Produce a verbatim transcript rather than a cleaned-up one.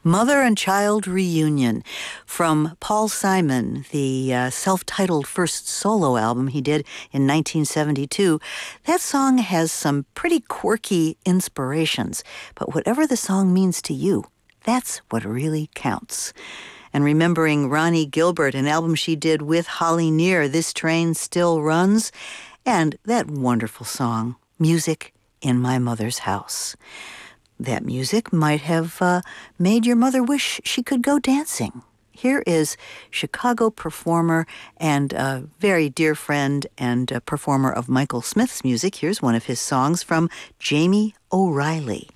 Mother and Child Reunion from Paul Simon, the uh, self-titled first solo album he did in nineteen seventy-two. That song has some pretty quirky inspirations, but whatever the song means to you, that's what really counts. And remembering Ronnie Gilbert, an album she did with Holly Near, This Train Still Runs, and that wonderful song, Music in My Mother's House. That music might have uh, made your mother wish she could go dancing. Here is Chicago performer and a very dear friend and a performer of Michael Smith's music. Here's one of his songs from Jamie O'Reilly.